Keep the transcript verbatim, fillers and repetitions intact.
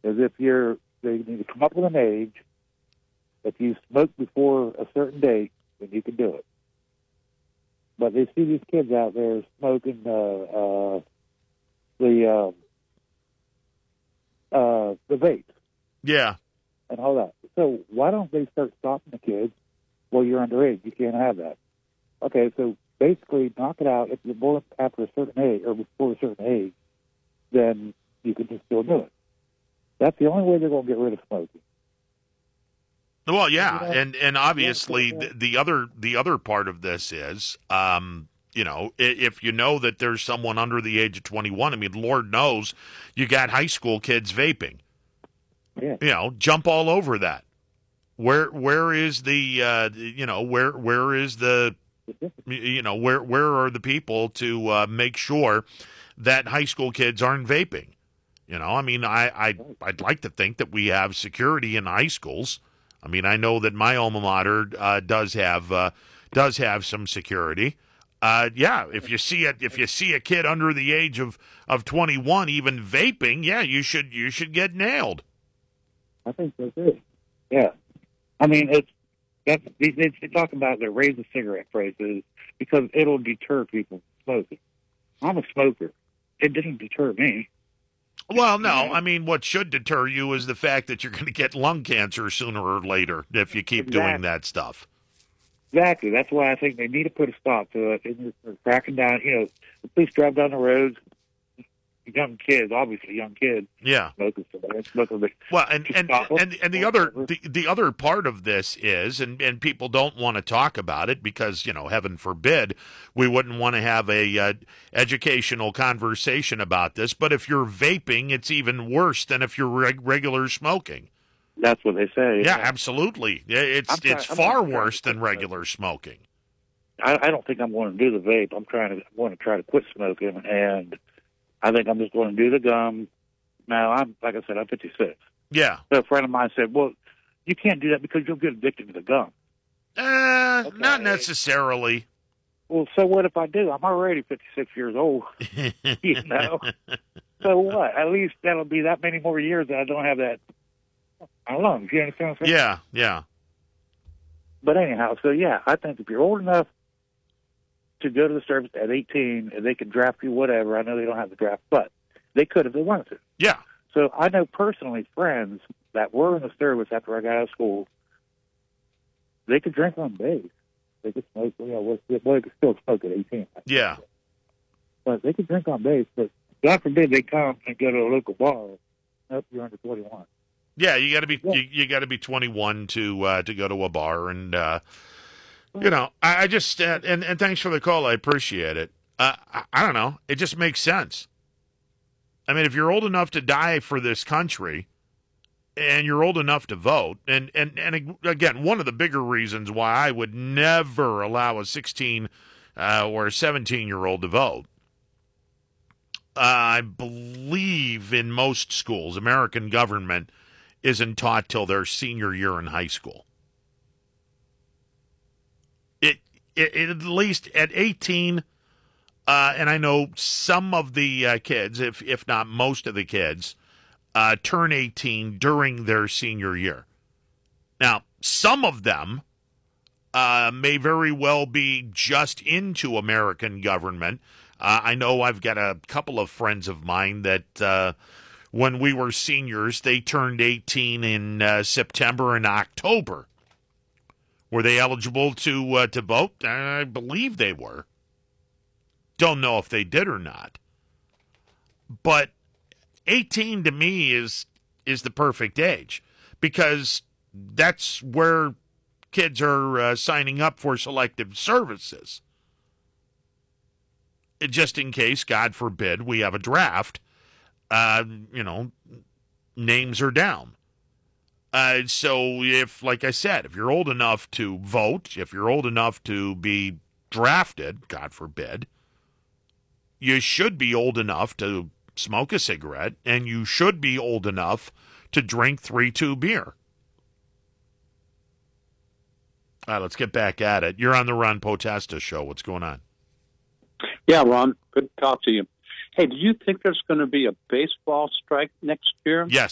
is if you're, they need to come up with an age. If you smoke before a certain date, then you can do it. But they see these kids out there smoking uh, uh, the uh, uh, the vapes. Yeah. And all that. So why don't they start stopping the kids? Well, you're underage. You can't have that. Okay, so basically knock it out. If you're born after a certain age or before a certain age, then you can just still do it. That's the only way they're going to get rid of smoking. Well, yeah, You know, and and obviously yeah, the, the other the other part of this is, um, you know, if you know that there's someone under the age of twenty-one, I mean, Lord knows, you got high school kids vaping. Yeah. You know, jump all over that. Where where is the uh, you know where where is the you know where where are the people to uh, make sure that high school kids aren't vaping? You know, I mean, I I I'd like to think that we have security in high schools. I mean, I know that my alma mater uh, does have uh, does have some security. Uh, yeah, if you see it, if you see a kid under the age of, of twenty-one even vaping, yeah, you should you should get nailed. I think so too. Yeah, I mean, it's that's they, they, they talk about the raise the cigarette prices because it'll deter people from smoking. I'm a smoker. It didn't deter me. Well, no, I mean, what should deter you is the fact that you're going to get lung cancer sooner or later if you keep Exactly. doing that stuff. Exactly. That's why I think they need to put a stop to it. And just cracking down. You know, the police drive down the roads. Young kids, obviously young kids. Yeah. Smoking cigarettes, smoking the, well, and and, and and the other the, the other part of this is, and, and people don't want to talk about it because, you know, heaven forbid, we wouldn't want to have a uh, educational conversation about this. But if you're vaping, it's even worse than if you're reg- regular smoking. That's what they say. Yeah, yeah. Absolutely. It's trying, it's I'm far worse than regular smoking. I, I don't think I'm going to do the vape. I'm trying to I'm going to try to quit smoking, and I think I'm just going to do the gum. Now, I'm like I said, I'm fifty-six. Yeah. So a friend of mine said, well, you can't do that because you'll get addicted to the gum. Uh, okay. Not necessarily. Well, so what if I do? I'm already fifty-six years old, you know? So what? At least that'll be that many more years that I don't have that lungs. You understand what I'm saying? Yeah, yeah. But anyhow, so yeah, I think if you're old enough to go to the service at eighteen, and they can draft you whatever. I know they don't have the draft, but they could if they wanted to. Yeah. So I know personally friends that were in the service after I got out of school. They could drink on base. They could smoke. You know, well, they could still smoke at eighteen. Yeah. But they could drink on base. But God forbid they come and go to a local bar. Nope, you're under twenty-one. Yeah, you got to be yeah. you, you got to be twenty-one to uh, to go to a bar, and uh, you know, I, I just uh, and and thanks for the call. I appreciate it. Uh, I, I don't know. It just makes sense. I mean, if you're old enough to die for this country, and you're old enough to vote, and and and again, one of the bigger reasons why I would never allow a sixteen uh, or a seventeen year old to vote. Uh, I believe in most schools, American government isn't taught till their senior year in high school. It, it, it at least at eighteen, uh, and I know some of the uh, kids, if if not most of the kids, uh, turn eighteen during their senior year. Now, some of them uh, may very well be just into American government. Uh, I know I've got a couple of friends of mine that uh, when we were seniors, they turned eighteen in uh, September and October. Were they eligible to uh, to vote? I believe they were. Don't know if they did or not. But eighteen to me is is the perfect age because that's where kids are uh, signing up for selective services. Just in case, God forbid, we have a draft, uh, you know, names are down. Uh, so if, like I said, if you're old enough to vote, if you're old enough to be drafted, God forbid, you should be old enough to smoke a cigarette, and you should be old enough to drink three two beer. All right, let's get back at it. You're on the Ron Potesta Show. What's going on? Yeah, Ron, good to talk to you. Hey, do you think there's going to be a baseball strike next year? Yes.